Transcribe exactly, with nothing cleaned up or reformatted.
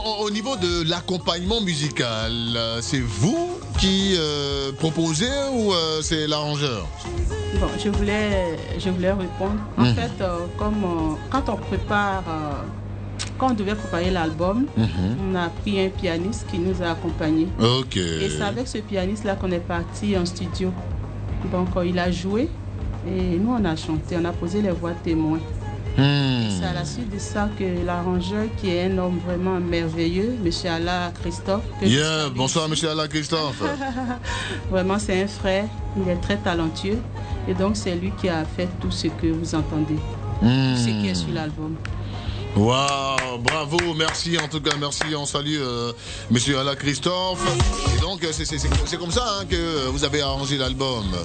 Au niveau de l'accompagnement musical, c'est vous qui euh, proposez ou euh, c'est l'arrangeur? Bon, je voulais, je voulais répondre. En mmh. fait, euh, comme euh, quand on prépare, euh, quand on devait préparer l'album, mmh. on a pris un pianiste qui nous a accompagnés. Ok. Et c'est avec ce pianiste-là qu'on est parti en studio. Donc, euh, il a joué et nous, on a chanté, on a posé les voix témoins. Mmh. Et c'est à la suite de ça que l'arrangeur, qui est un homme vraiment merveilleux, M. Alla Christophe. Yeah, bonsoir M. Alla Christophe. Vraiment, c'est un frère, il est très talentueux. Et donc, c'est lui qui a fait tout ce que vous entendez, mmh. tout ce qui est sur l'album. Waouh, bravo, merci en tout cas, merci, on salue euh, M. Alla Christophe. Et donc, c'est comme ça hein, que vous avez arrangé l'album.